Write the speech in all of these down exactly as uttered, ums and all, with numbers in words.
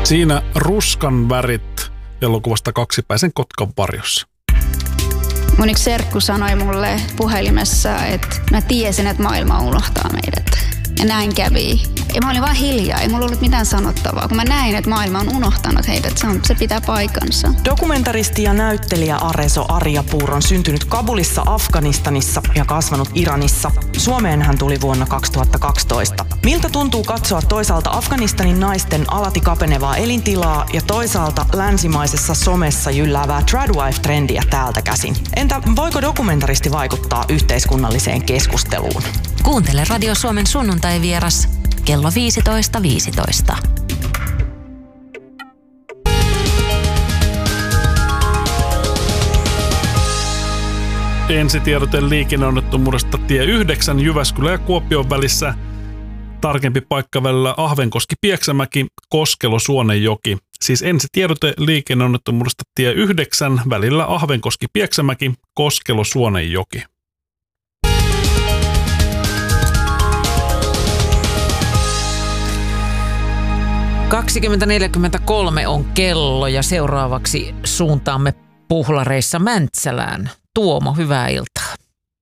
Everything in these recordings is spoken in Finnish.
Siinä Ruskan värit elokuvasta Kaksipäisen kotkan varjossa. Mun yksi serkku sanoi mulle puhelimessa, että mä tiesin, että maailma unohtaa meidät. Ja näin kävi. Ja mä olin vaan hiljaa, ei mulla ollut mitään sanottavaa, kun mä näin, että maailma on unohtanut heidät. Se, on, se pitää paikansa. Dokumentaristi ja näyttelijä Areso Arjapur on syntynyt Kabulissa Afganistanissa ja kasvanut Iranissa. Suomeen hän tuli vuonna kaksituhattakaksitoista. Miltä tuntuu katsoa toisaalta Afganistanin naisten alati kapenevaa elintilaa ja toisaalta länsimaisessa somessa jylläävää tradwife-trendiä täältä käsin? Entä voiko dokumentaristi vaikuttaa yhteiskunnalliseen keskusteluun? Kuuntele Radio Suomen sunnuntai-vieras kello viisitoista viisitoista. Ensitiedote liikenneonnettomuudesta tie yhdeksän Jyväskylän ja Kuopion välissä. Tarkempi paikka välillä Ahvenkoski-Pieksämäki, Koskelo-Suonenjoki. Siis ensitiedote liikenneonnettomuudesta tie yhdeksän välillä Ahvenkoski-Pieksämäki, Koskelo-Suonenjoki. kaksikymmentä neljäkymmentäkolme on kello ja seuraavaksi suuntaamme Puhlareissa Mäntsälään. Tuomo, hyvää iltaa.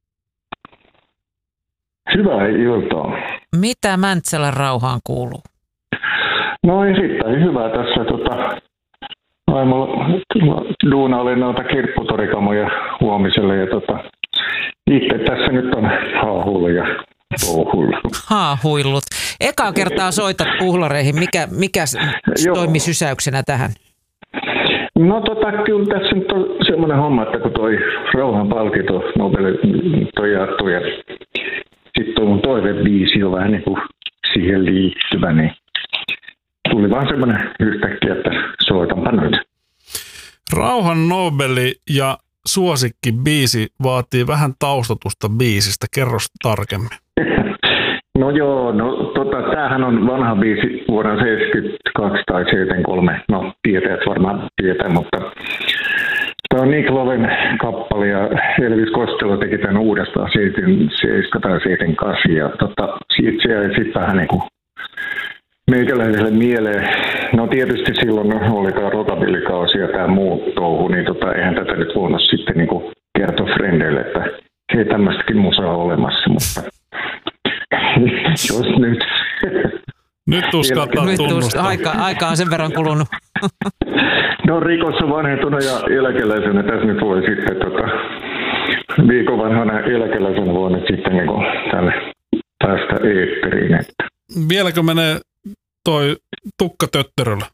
Hyvää iltaa. Mitä Mäntsälän rauhaan kuuluu? No erittäin hyvää tässä. Tota, aamulla duunailin noita kirpputorikamoja huomiselle ja tota, itse tässä nyt on haahuillut ja touhuillut. Haahuillut. Ekaa kertaa soitat Puhlareihin. Mikä, mikä toimi sysäyksenä tähän? No tota, kyllä tässä nyt on semmoinen homma, että kun toi rauhan palkinto Nobelin toi jaettu ja sitten tuo mun toivebiisi on vähän niin kuin siihen liittyvä, niin tuli vaan semmoinen yhtäkkiä, että soitanpa nyt. Rauhan Nobeli ja suosikkibiisi vaatii vähän taustatusta biisistä. Kerro tarkemmin. No joo, no tota, tämähän on vanha biisi vuoden seitsemänkymmentäkaksi tai seitsemänkymmentäkolme. No tietäjät varmaan tietää, mutta tämä on Nick Loven kappale ja Elvis Costello teki tämän uudestaan seitsemänkymmentäseitsemän tai seitsemänkymmentäkahdeksan. Ja tota, siitä se jäi sitten vähän niin kuin meikäläiselle mieleen. No tietysti silloin oli tämä rockabilly-kausi ja tämä muu touhu, niin tota, eihän tätä nyt voinut sitten niin kuin kertoa frendeille, että hei tämmöistäkin musaa on olemassa, mutta jos nyt. Nyt uskaltaa tunnustaa. Aika, aika on sen verran kulunut. No rikossa vanhentunut ja eläkeläisenä tässä nyt voi sitten tota, viikon vanhana eläkeläisenä voi nyt sitten niin kuin tänne päästä eetteriin. Että. Vieläkö menee toi tukka töttöröllä?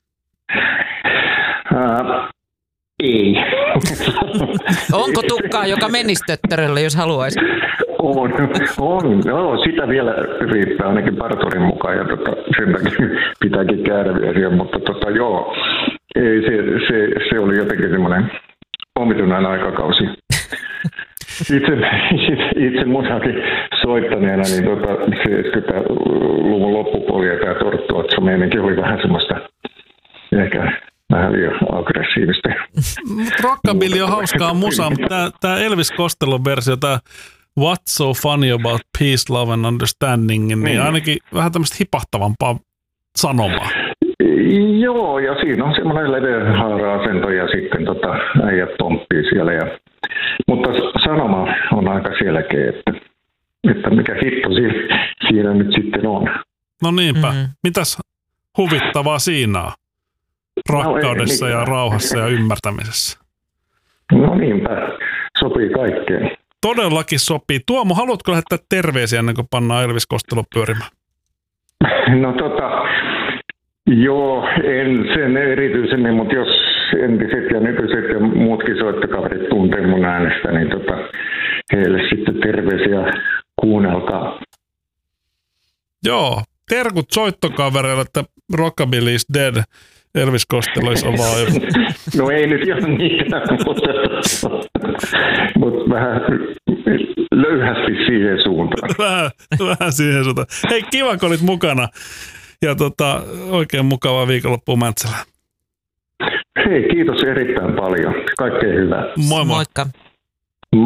Ää, ei. Onko tukkaa, joka menisi töttörölle, jos haluaisi? On, on. Joo, sitä vielä riittää ainakin parturin mukaan ja tota, sen takia pitääkin käydä vielä, mutta tota, joo, ei, se, se, se oli jotenkin semmoinen omituinen aikakausi. Itse, itse musakin soittaneena, niin tota, seitsemänkymmentäluvun loppupuoli ja tämä Torttuotso meininki oli vähän semmoista ehkä vähän liian aggressiivista. Rockabilly on hauskaa musaa, mutta tämä Elvis Costellon versio, tämä What's so funny about peace, love and understanding, niin mm. ainakin vähän tämmöistä hipahtavampaa sanomaa. Joo, ja siinä on semmoinen leveä haara-asento ja sitten tota, äijät pomppii siellä. Ja, mutta sanoma on aika selkeä, että, että mikä hitto siinä, siinä nyt sitten on. No niinpä. Mm-hmm. Mitäs huvittavaa siinä on? Rakkaudessa no, ei, ja rauhassa ja ymmärtämisessä. No niinpä. Sopii kaikkeen. Todellakin sopii. Tuomo, haluatko lähettää terveisiä ennen kuin pannaan Elvis Costello pyörimään? No tota, joo, en sen erityisemmin, mutta jos entiset ja nykyiset ja muutkin soittokaverit tuntee mun äänestä, niin tota, heille sitten terveisiä, kuunnelkaa. Joo, terkut soittokavereille, että Rockabilly is dead. Elvis Costello is alive. No ei nyt ihan niin, mutta, mutta vähän löyhästi siihen suuntaan. Vähän, vähän siihen suuntaan. Hei, kiva kun olit mukana ja tota, oikein mukavaa viikonloppua Mäntsälään. Hei, kiitos erittäin paljon. Kaikkea hyvää. Moi moi. Moikka.